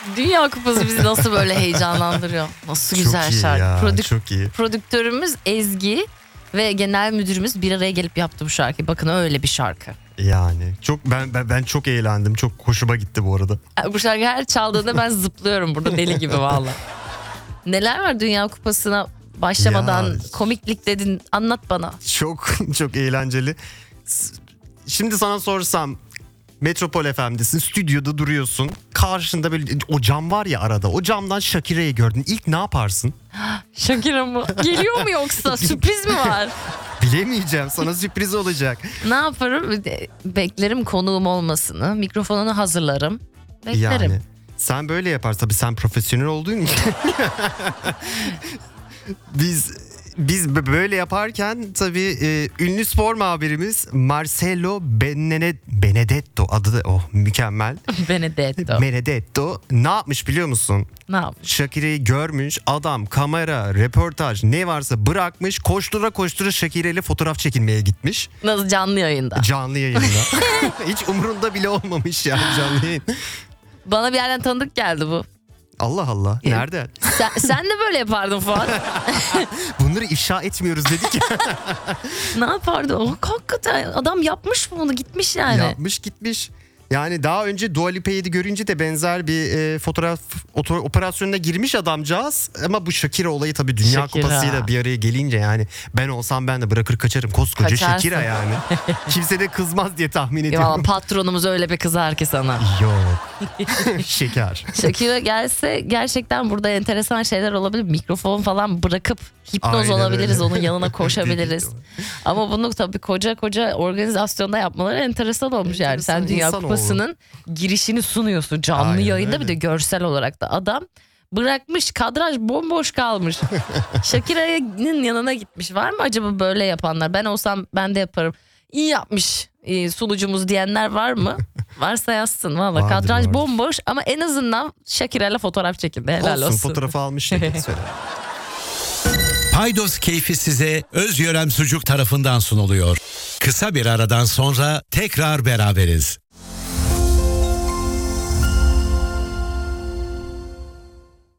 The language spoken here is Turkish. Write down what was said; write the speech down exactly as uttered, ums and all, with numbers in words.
Dünya Kupası bizi nasıl böyle heyecanlandırıyor. Nasıl güzel çok iyi şarkı. ya, Prodük- çok iyi. Prodüktörümüz Ezgi ve genel müdürümüz bir araya gelip yaptı bu şarkıyı. Bakın öyle bir şarkı. Yani çok ben ben, ben çok eğlendim. Çok hoşuma gitti bu arada. Bu şarkı her çaldığında ben zıplıyorum burada deli gibi valla. Neler var Dünya Kupası'na başlamadan, Ya. komiklik dedin, anlat bana. Çok çok eğlenceli. S- Şimdi sana sorsam, Metropol F M'desin, stüdyoda duruyorsun. Karşında böyle o cam var ya arada. O camdan Shakira'yı gördün. İlk ne yaparsın? Shakira mı? Geliyor mu yoksa? Sürpriz mi var? Bilemeyeceğim. Sana sürpriz olacak. Ne yaparım? Beklerim konuğum olmasını. Mikrofonunu hazırlarım. Beklerim. Yani sen böyle yaparsın. Tabii sen profesyonel olduğun için. Biz biz böyle yaparken tabii e, ünlü spor muhabirimiz Marcelo Benedet- Benedetto adı da oh mükemmel. Benedetto. Benedetto ne yapmış biliyor musun? Ne yapmış? Shakira'yı görmüş, adam kamera, röportaj ne varsa bırakmış, koştura koştura Shakira ile fotoğraf çekilmeye gitmiş. Nasıl, canlı yayında? Canlı yayında. Hiç umurunda bile olmamış ya canlı yayın. Bana bir yerden tanıdık geldi bu. Allah Allah. Nerede? Sen, sen de böyle yapardın Fuat. Bunları ifşa etmiyoruz dedik ya. Ne yapardı? O hakikaten adam yapmış mı onu, gitmiş yani. Yapmış gitmiş. Yani daha önce Dua Lipa'yı görünce de benzer bir e, fotoğraf oto- operasyonuna girmiş adamcağız. Ama bu Shakira olayı tabii Dünya Shakira. Kupası'yla bir araya gelince yani ben olsam ben de bırakır kaçarım. Koskoca Kaçarsın. Shakira yani. Kimse de kızmaz diye tahmin Ya ediyorum. vallahi patronumuz öyle bir kızar ki sana. Yok. Şeker. Shakira gelse gerçekten burada enteresan şeyler olabilir. Mikrofon falan bırakıp hipnoz Aynen olabiliriz. öyle. Onun yanına koşabiliriz. Ama bunu tabii koca koca organizasyonda yapmaları enteresan olmuş yani. Enteresan, Sen Dünya insanoğlu. Kupası'nın girişini sunuyorsun canlı Aynen yayında, öyle. bir de görsel olarak da adam bırakmış, kadraj bomboş kalmış. Shakira'nın yanına gitmiş. Var mı acaba böyle yapanlar? Ben olsam ben de yaparım. İyi yapmış e, sunucumuz diyenler var mı? Varsa yazsın valla. Vardır, Kadraj vardır. bomboş ama en azından Shakira'yla fotoğraf çekildi. Helal Olsun, olsun. fotoğrafı almış şekilde söyle. Paydos keyfi size Özgören Sucuk tarafından sunuluyor. Kısa bir aradan sonra tekrar beraberiz.